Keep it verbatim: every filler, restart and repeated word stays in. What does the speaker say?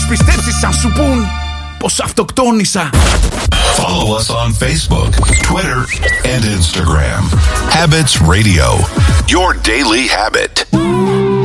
πιστέψεις αν σου πουν πως αυτοκτόνησα. Follow us on Facebook, Twitter, and Instagram. Habits Radio, your daily habit.